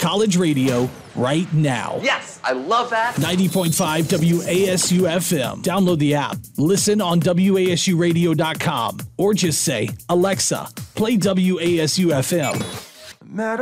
college radio right now. Yes, I love that. 90.5 WASU FM. Download the app. Listen on WASUradio.com. Or just say, Alexa, play WASU FM.